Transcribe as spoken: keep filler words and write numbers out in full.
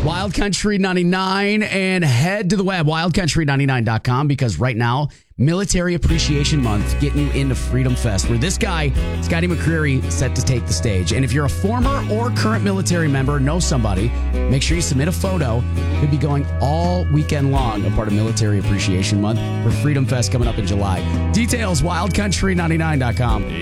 Wild Country ninety-nine, and head to the web, wild country ninety-nine dot com, because right now, Military Appreciation Month, getting you into Freedom Fest, where this guy, Scotty McCreery, set to take the stage. And if you're a former or current military member, know somebody, make sure you submit a photo. Could be going all weekend long, a part of Military Appreciation Month for Freedom Fest coming up in July. Details, wild country ninety-nine dot com.